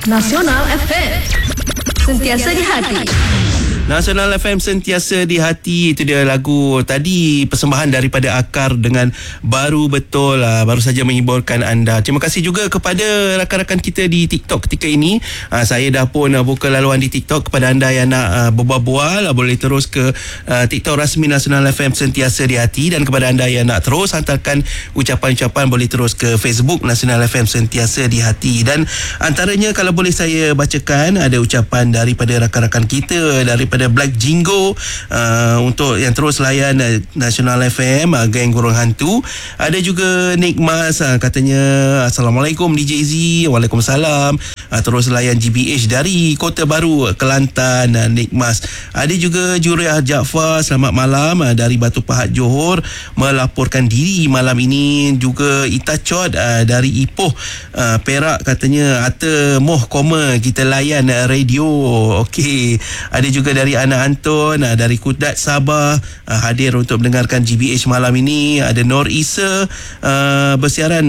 Nasional FM, sentiasa di hati. Nasional FM sentiasa di hati. Itu dia lagu tadi, persembahan daripada Akar dengan Baru Betul. Baru saja menghiburkan anda. Terima kasih juga kepada rakan-rakan kita di TikTok ketika ini. Saya dah pun buka laluan di TikTok. Kepada anda yang nak berbual, boleh terus ke TikTok rasmi Nasional FM sentiasa di hati. Dan kepada anda yang nak terus hantarkan ucapan-ucapan, boleh terus ke Facebook Nasional FM sentiasa di hati. Dan antaranya kalau boleh saya bacakan, ada ucapan daripada rakan-rakan kita, daripada Black Jingo, untuk yang terus layan Nasional FM, geng Gurung Hantu. Ada juga Nick Mas, katanya Assalamualaikum DJ Z. Waalaikumsalam. Terus layan GBH dari Kota Baru, Kelantan, Nick Mas. Ada juga Juriah Jaafar, selamat malam, dari Batu Pahat, Johor, melaporkan diri malam ini. Juga Ita Chot dari Ipoh, Perak, katanya Ata Moh Koma, kita layan radio. Okey. Ada juga dari Ana Anton, dari Kudat, Sabah, hadir untuk mendengarkan GBH malam ini. Ada Nur Isa, bersiaran